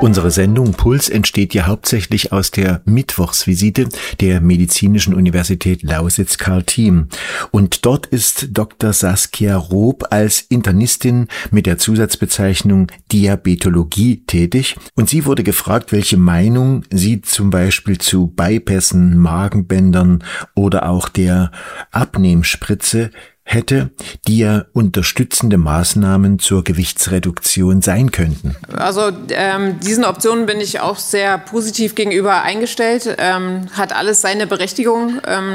Unsere Sendung Puls entsteht ja hauptsächlich aus der Mittwochsvisite der Medizinischen Universität Lausitz-Karl-Thiem. Und dort ist Dr. Saskia Roop als Internistin mit der Zusatzbezeichnung Diabetologie tätig. Und sie wurde gefragt, welche Meinung sie zum Beispiel zu Bypässen, Magenbändern oder auch der Abnehmspritze hätte, die ja unterstützende Maßnahmen zur Gewichtsreduktion sein könnten. Also diesen Optionen bin ich auch sehr positiv gegenüber eingestellt. Hat alles seine Berechtigung.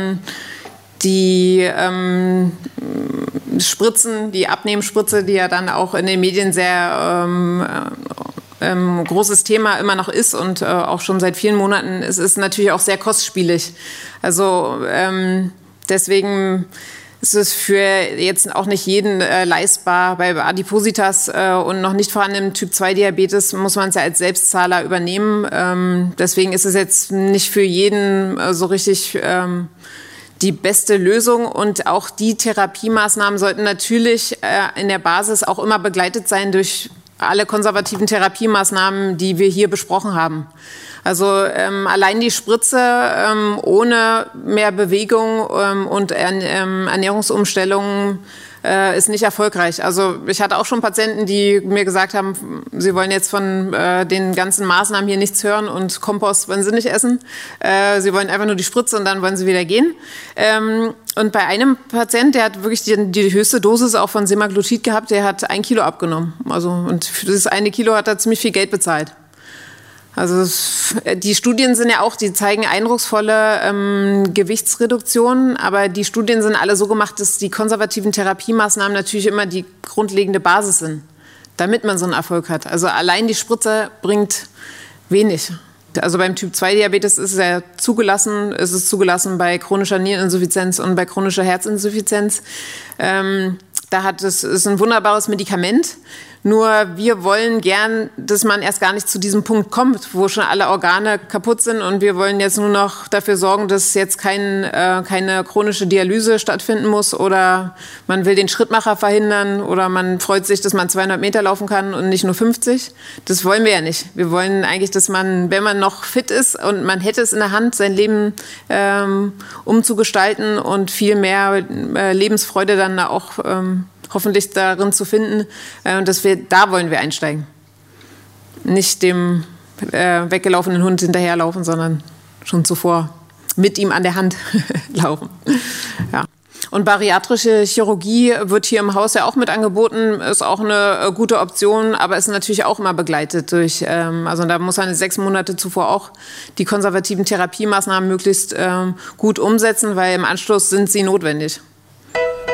Die Spritzen, die Abnehmspritze, die ja dann auch in den Medien sehr großes Thema immer noch ist und auch schon seit vielen Monaten, es ist natürlich auch sehr kostspielig. Also deswegen ist es für jetzt auch nicht jeden leistbar. Bei Adipositas und noch nicht vorhandenem Typ-2-Diabetes muss man es ja als Selbstzahler übernehmen. Deswegen ist es jetzt nicht für jeden so richtig die beste Lösung. Und auch die Therapiemaßnahmen sollten natürlich in der Basis auch immer begleitet sein durch alle konservativen Therapiemaßnahmen, die wir hier besprochen haben. Also allein die Spritze ohne mehr Bewegung und Ernährungsumstellungen ist nicht erfolgreich. Also ich hatte auch schon Patienten, die mir gesagt haben, sie wollen jetzt von den ganzen Maßnahmen hier nichts hören und Kompost wollen sie nicht essen. Sie wollen einfach nur die Spritze und dann wollen sie wieder gehen. Und bei einem Patient, der hat wirklich die höchste Dosis auch von Semaglutid gehabt, der hat 1 Kilo abgenommen. Also, und für dieses 1 Kilo hat er ziemlich viel Geld bezahlt. Also die Studien sind ja auch, die zeigen eindrucksvolle Gewichtsreduktionen, aber die Studien sind alle so gemacht, dass die konservativen Therapiemaßnahmen natürlich immer die grundlegende Basis sind, damit man so einen Erfolg hat. Also allein die Spritze bringt wenig. Also beim Typ-2-Diabetes ist es ja zugelassen, es ist zugelassen bei chronischer Niereninsuffizienz und bei chronischer Herzinsuffizienz. Es ist ein wunderbares Medikament. Nur wir wollen gern, dass man erst gar nicht zu diesem Punkt kommt, wo schon alle Organe kaputt sind und wir wollen jetzt nur noch dafür sorgen, dass jetzt keine chronische Dialyse stattfinden muss oder man will den Schrittmacher verhindern oder man freut sich, dass man 200 Meter laufen kann und nicht nur 50. Das wollen wir ja nicht. Wir wollen eigentlich, dass man, wenn man noch fit ist und man hätte es in der Hand, sein Leben umzugestalten und viel mehr Lebensfreude dann auch hoffentlich darin zu finden, da wollen wir einsteigen. Nicht dem weggelaufenen Hund hinterherlaufen, sondern schon zuvor mit ihm an der Hand laufen. Ja. Und bariatrische Chirurgie wird hier im Haus ja auch mit angeboten, ist auch eine gute Option, aber ist natürlich auch immer begleitet durch, also da muss man 6 Monate zuvor auch die konservativen Therapiemaßnahmen möglichst gut umsetzen, weil im Anschluss sind sie notwendig.